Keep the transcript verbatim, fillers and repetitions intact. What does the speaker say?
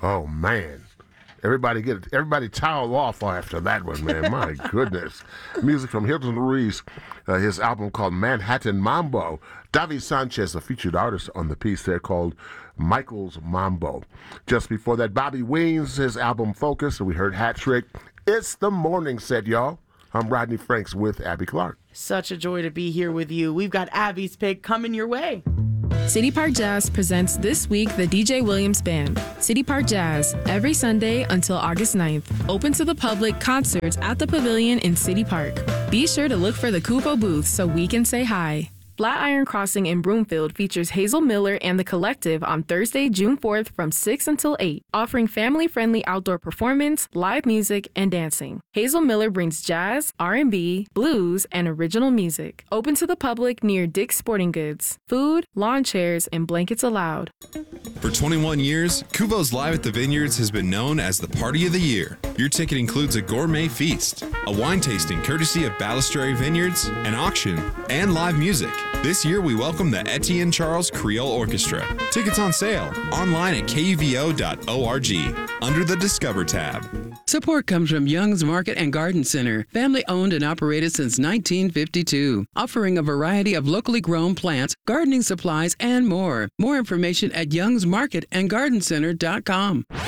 Oh, man. Everybody get everybody towel off after that one, man. My goodness. Music from Hilton Ruiz, uh, his album called Manhattan Mambo. Davi Sanchez, a featured artist on the piece there called Michael's Mambo. Just before that, Bobby Weens, his album Focus, and we heard Hat Trick. It's the morning set, y'all. I'm Rodney Franks with Abby Clark. Such a joy to be here with you. We've got Abby's pick coming your way. City Park Jazz presents this week the D J Williams Band. City Park Jazz, every Sunday until August ninth. Open to the public, concerts at the Pavilion in City Park. Be sure to look for the Kupo booth so we can say hi. Flatiron Crossing in Broomfield features Hazel Miller and The Collective on Thursday, June fourth from six until eight, offering family-friendly outdoor performance, live music, and dancing. Hazel Miller brings jazz, R and B, blues, and original music. Open to the public near Dick's Sporting Goods. Food, lawn chairs, and blankets allowed. For twenty-one years, Kuvo's Live at the Vineyards has been known as the Party of the Year. Your ticket includes a gourmet feast, a wine tasting courtesy of Balistrary Vineyards, an auction, and live music. This year, we welcome the Etienne Charles Creole Orchestra. Tickets on sale online at K U V O dot org under the Discover tab. Support comes from Young's Market and Garden Center, family owned and operated since nineteen fifty-two, offering a variety of locally grown plants, gardening supplies, and more. More information at youngs market and garden center dot com.